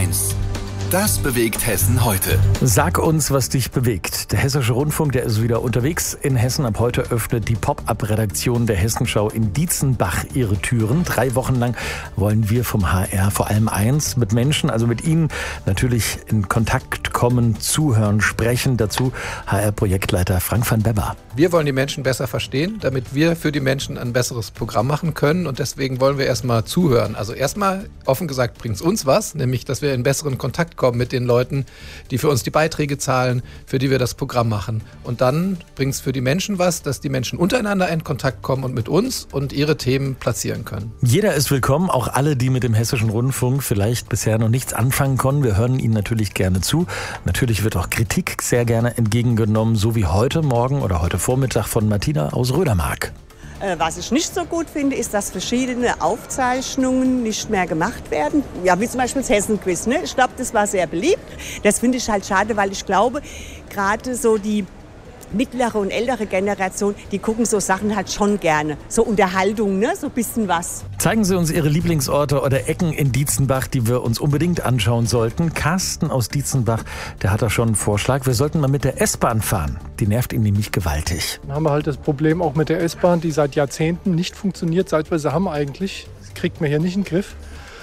1. Das bewegt Hessen heute. Sag uns, was dich bewegt. Der Hessische Rundfunk, der ist wieder unterwegs in Hessen. Ab heute öffnet die Pop-up-Redaktion der Hessenschau in Dietzenbach ihre Türen. 3 Wochen lang wollen wir vom HR vor allem eins: mit Menschen, also mit Ihnen, natürlich in Kontakt kommen, zuhören, sprechen. Dazu HR-Projektleiter Frank van Bebber. Wir wollen die Menschen besser verstehen, damit wir für die Menschen ein besseres Programm machen können. Und deswegen wollen wir erstmal zuhören. Also erstmal, offen gesagt, bringt es uns was, nämlich, dass wir in besseren Kontakt kommen mit den Leuten, die für uns die Beiträge zahlen, für die wir das Programm machen. Und dann bringt es für die Menschen was, dass die Menschen untereinander in Kontakt kommen und mit uns und ihre Themen platzieren können. Jeder ist willkommen, auch alle, die mit dem Hessischen Rundfunk vielleicht bisher noch nichts anfangen konnten. Wir hören Ihnen natürlich gerne zu. Natürlich wird auch Kritik sehr gerne entgegengenommen, so wie heute Morgen oder heute Vormittag von Martina aus Rödermark. Was ich nicht so gut finde, ist, dass verschiedene Aufzeichnungen nicht mehr gemacht werden. Ja, wie zum Beispiel das Hessen-Quiz. Ne? Ich glaube, das war sehr beliebt. Das finde ich halt schade, weil ich glaube, gerade so die mittlere und ältere Generation, die gucken so Sachen halt schon gerne. So Unterhaltung, ne? So ein bisschen was. Zeigen Sie uns Ihre Lieblingsorte oder Ecken in Dietzenbach, die wir uns unbedingt anschauen sollten. Carsten aus Dietzenbach, der hat da schon einen Vorschlag. Wir sollten mal mit der S-Bahn fahren. Die nervt ihn nämlich gewaltig. Dann haben wir halt das Problem auch mit der S-Bahn, die seit Jahrzehnten nicht funktioniert, seit wir sie haben eigentlich. Das kriegt man hier nicht in den Griff.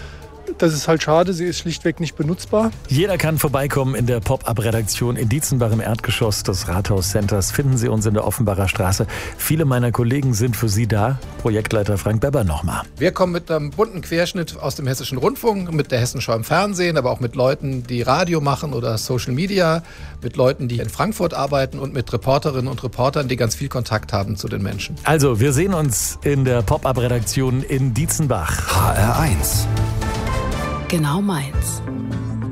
Das ist halt schade, sie ist schlichtweg nicht benutzbar. Jeder kann vorbeikommen in der Pop-up-Redaktion in Dietzenbach im Erdgeschoss des Rathaus-Centers. Finden Sie uns in der Offenbacher Straße. Viele meiner Kollegen sind für Sie da. Projektleiter Frank Bebber nochmal. Wir kommen mit einem bunten Querschnitt aus dem Hessischen Rundfunk, mit der Hessenschau im Fernsehen, aber auch mit Leuten, die Radio machen oder Social Media, mit Leuten, die in Frankfurt arbeiten und mit Reporterinnen und Reportern, die ganz viel Kontakt haben zu den Menschen. Also, wir sehen uns in der Pop-up-Redaktion in Dietzenbach. HR1. Genau meins.